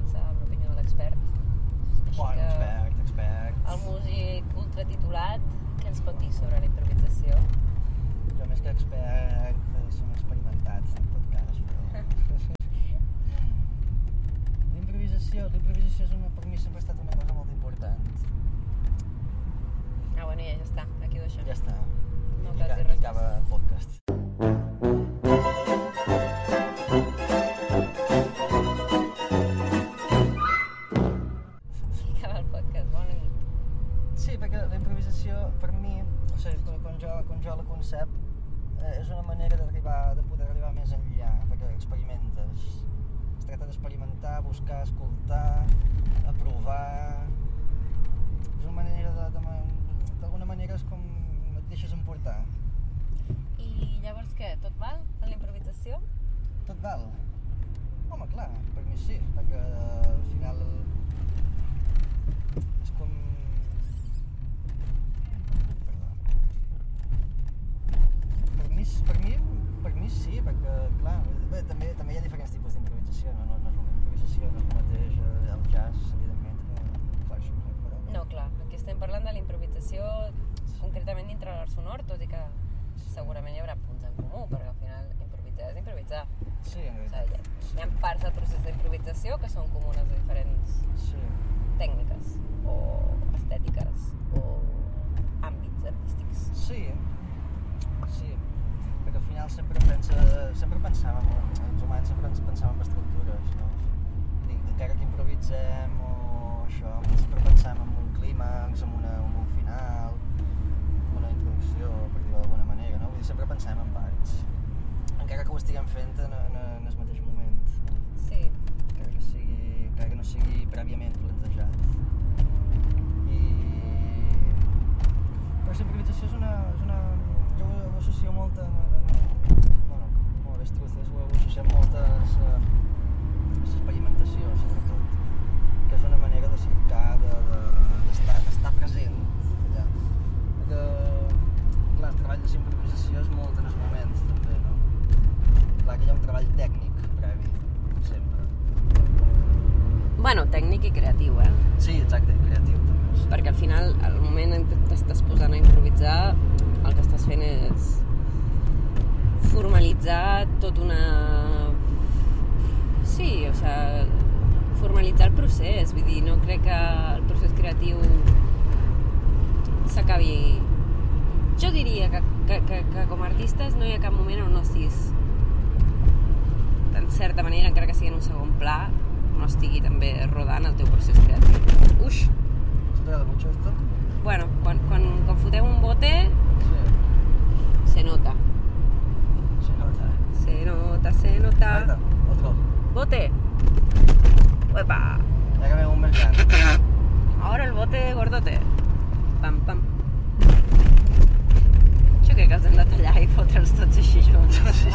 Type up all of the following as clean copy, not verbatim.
sense l'opinió de l'expert. Bueno, expert. El músic ultratitulat, què ens pot dir sobre la improvisació? Jo més que expert som experimentats, en tot cas, però... L'improvisació per mi sempre ha estat una cosa molt important. Ah, bueno, ja està, aquí ho deixem. Ja està. No I cal dir res acaba el podcast. Sí, perquè la improvisació, per mi, o sigui, com jo la concep, és una manera de poder arribar més enllà, perquè experimentes. Es tracta d'experimentar, buscar, escoltar, aprovar... És una manera d'alguna manera és com et deixes emportar. I llavors què? Tot val en la improvisació? Tot val? Home, clar, per mi sí, perquè al final és com... Per mi sí, perquè, clar, bé, també hi ha diferents tipus d'improvisació, no és la improvisació, no és el mateix el jazz, evidentment, clar, això però... No, clar, aquí estem parlant de la improvisació concretament dintre l'art sonor, tot i que segurament hi haurà punts en comú, perquè al final improvisar és improvisar. Sí, en veritat. O sigui, hi ha parts del procés d'improvisació que són comunes a diferents tècniques o estètiques o àmbits artístics. Sí, perquè al final sempre pensàvem, els humans sempre ens pensàvem en estructures, no? Encara que improvisem o això, sempre pensàvem en un clímax, en un final, en una introducció, per dir-ho d'alguna manera, no? Vull dir, sempre pensàvem en parts, encara que ho estiguem fent en el mateix moment. Sí. Encara que no sigui prèviament plantejat. Però la improvisació és una... Jo ho associo molt a... Bueno, avestruces, ho associem molt a l'experimentació, sobretot, que és una manera de cercar, d'estar present allà. Perquè, clar, el treball de l'improvisació és molt en els moments, també, no? Clar que hi ha un treball tècnic previ, sempre. Bueno, tècnic i creatiu, Sí, exacte, creatiu també. Sí. Perquè al final, al moment en què t'estàs posant a improvisar, el que estàs fent és formalitzar tot una... Sí, o sigui, formalitzar el procés, vull dir, no crec que el procés creatiu s'acabi... Jo diria que com a artistes no hi ha cap moment on no estiguis, en certa manera, encara que sigui en un segon pla, no estigui també rodant el teu procés creatiu. Uix! ¿T'agrada mucho esto? Bueno, quan fotem un bote, se nota. Se nota. Ahí está, otro. Bote. Uepa. Ya que veo un mercado. Ahora el bote gordote. Pam, pam. Jo crec que els hem de tallar i fotre'ls tots així junts. Sí.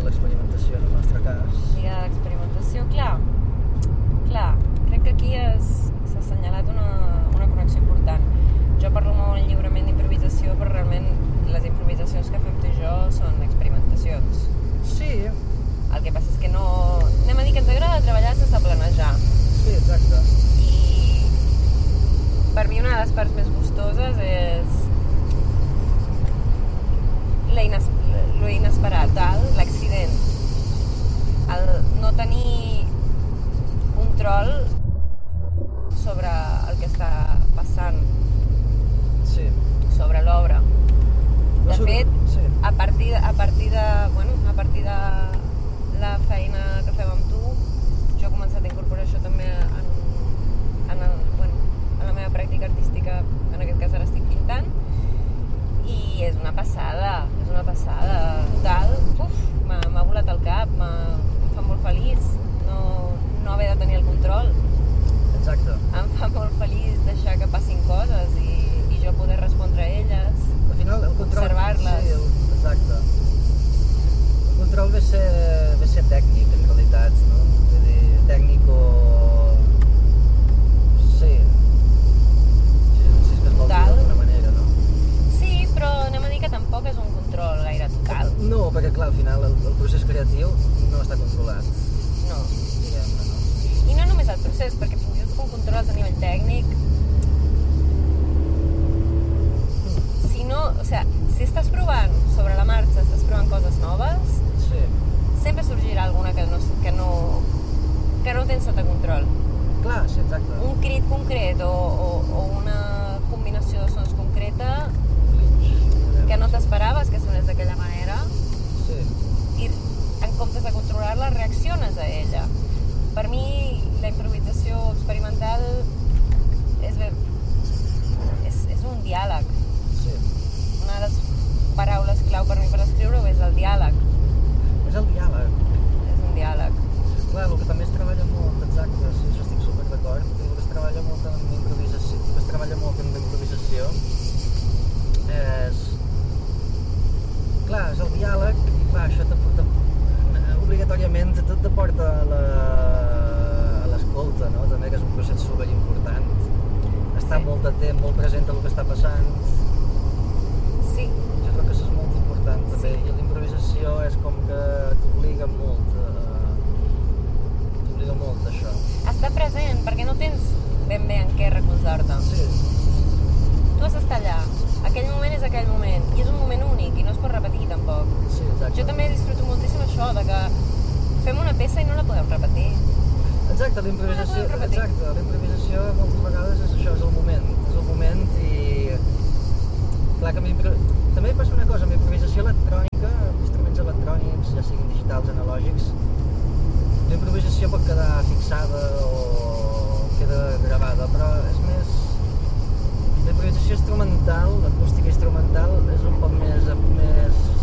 l'experimentació en el nostre cas. Lliga l'experimentació, clar, crec que aquí s'ha assenyalat una connexió important. Jo parlo molt lliurement d'improvisació, però realment les improvisacions que fem tu i jo són experimentacions. Sí. El que passa és que no... Anem a dir que ens agrada treballar sense planejar. Sí, exacte. I per mi una de les parts més gustoses és lo inesperat, l'accident. El no tenir control sobre el que està passant. Sí. Sobre l'obra. De fet, sí. a partir de la feina que fem amb tu, jo he començat a incorporar això també en la meva pràctica artística. En aquest cas ara estic pintant i és una passada total. M'ha volat el cap, em fa molt feliç no haver de tenir el control. Exacte. Em fa molt feliç deixar que passin coses i jo poder respondre a elles, al final, el control, observar-les. Sí, exacte. El control ve ser tècnic, en realitat, no? Vull dir, tècnic o... Sí. No sé si es vol dir d'alguna manera, no? Sí, però anem a dir que tampoc és un control gaire total. No, perquè clar, al final el procés creatiu no està controlat. No. Diguem-ne, no? I no només el procés, perquè fins i tot quan controles a nivell tècnic, si estàs provant sobre la marxa, estàs provant coses noves, sí. Sempre sorgirà alguna que no tens sota control. Clar, sí, exacte. Un crit concret o una combinació de sons concreta que no t'esperaves que sonés d'aquella manera, sí. I en comptes de controlar-la reacciones a ella. Per mi la improvisació experimental és un diàleg. Sí. Una de les paraules clau per mi per escriure-ho és el diàleg. És el diàleg. És un diàleg. Clar, el que també es treballa molt, exacte, sí, això estic super d'acord, el que es treballa molt en improvisació, és... Clar, és el diàleg, i clar, això obligatòriament te porta a l'escolta, no? També, que és un procés superimportant. Estar molt atent, molt present a el que està passant. Sí. Jo crec que això és molt important, també, i l'improvisació és com que t'obliga molt això. Estar present, perquè no tens ben bé en què recolzar-te. Sí. Tu has d'estar allà. Aquell moment és aquell moment, i és un moment únic, i no es pot repetir tampoc. Sí, exacte. Jo també disfruto moltíssim això, de que fem una peça i no la podem repetir. Exacte, l'improvisació moltes vegades és això, és el moment i... Clar que també passa una cosa, amb improvisació electrònica, instruments electrònics, ja siguin digitals, analògics, l'improvisació pot quedar fixada o queda gravada, però és més... L'improvisació instrumental, l'acústica instrumental, és un poc més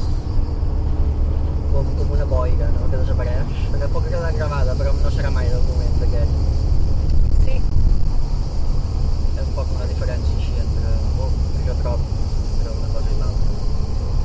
com una boira, no?, que desapareix, perquè pot quedar gravada, però no serà mai del